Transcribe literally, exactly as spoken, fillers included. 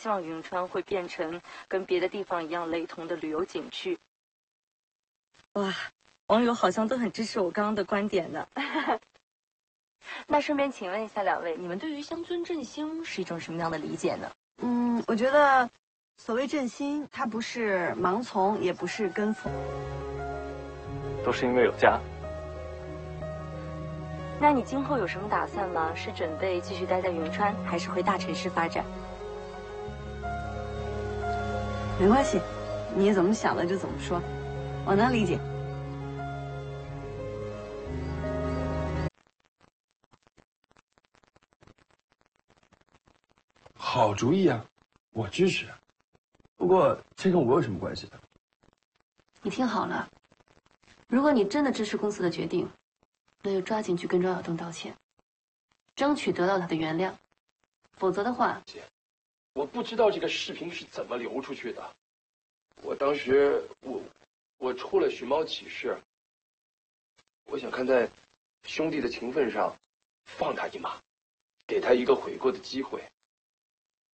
望云川会变成跟别的地方一样雷同的旅游景区。哇，网友好像都很支持我刚刚的观点呢。那顺便请问一下两位，你们对于乡村振兴是一种什么样的理解呢？ 嗯，我觉得所谓振兴，它不是盲从，也不是跟风， 都是因为有家。 那你今后有什么打算吗？是准备继续待在云川，还是回大城市发展？ 没关系，你怎么想的就怎么说，我能理解。 好主意啊，我支持。不过这跟我有什么关系呢？ 你听好了，如果你真的支持公司的决定，那就抓紧去跟庄晓东道歉，争取得到他的原谅。否则的话， 姐，我不知道这个视频是怎么流出去的。我当时我我出了寻猫启事，我想看在兄弟的情分上放他一马，给他一个悔过的机会。